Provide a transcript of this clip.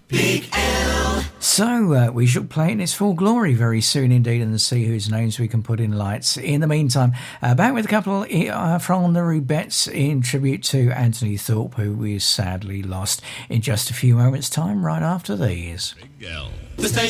So we shall play it in its full glory very soon indeed and see whose names we can put in lights. In the meantime, back with a couple from the Rubettes in tribute to Anthony Thorpe, who we sadly lost, in just a few moments' time right after these. The